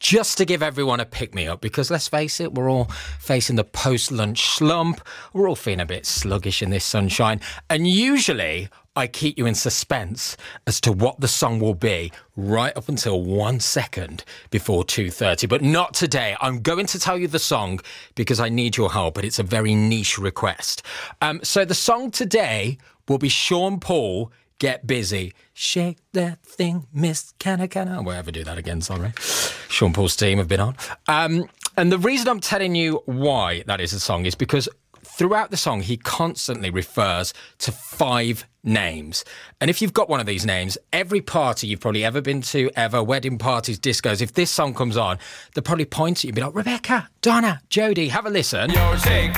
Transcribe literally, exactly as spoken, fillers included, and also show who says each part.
Speaker 1: just to give everyone a pick-me-up, because let's face it, we're all facing the post-lunch slump. We're all feeling a bit sluggish in this sunshine. And usually I keep you in suspense as to what the song will be right up until one second before two thirty. But not today. I'm going to tell you the song because I need your help, but it's a very niche request. Um, so the song today will be Sean Paul, Get Busy. Shake that thing, Miss Canna Canna. I won't ever do that again, sorry. Sean Paul's team have been on. Um, and the reason I'm telling you why that is a song is because throughout the song, he constantly refers to five names. And if you've got one of these names, every party you've probably ever been to, ever, wedding parties, discos, if this song comes on, they'll probably point at you and be like, Rebecca, Donna, Jodie, have a listen.
Speaker 2: Yo, shake